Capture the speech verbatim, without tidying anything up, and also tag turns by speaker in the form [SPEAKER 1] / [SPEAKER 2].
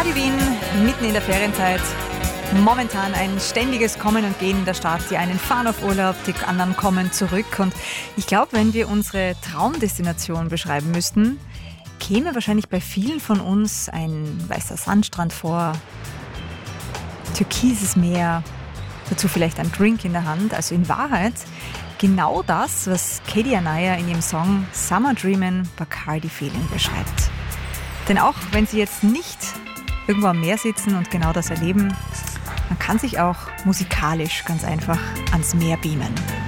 [SPEAKER 1] Radio Wien, mitten in der Ferienzeit. Momentan ein ständiges Kommen und Gehen in der Stadt. Die einen fahren auf Urlaub, die anderen kommen zurück. Und ich glaube, wenn wir unsere Traumdestination beschreiben müssten, käme wahrscheinlich bei vielen von uns ein weißer Sandstrand vor, türkises Meer, dazu vielleicht ein Drink in der Hand. Also in Wahrheit genau das, was Katie Anaya in ihrem Song Summer Dreamin' Bacardi Feeling beschreibt. Denn auch wenn sie jetzt nicht irgendwo am Meer sitzen und genau das erleben, man kann sich auch musikalisch ganz einfach ans Meer beamen.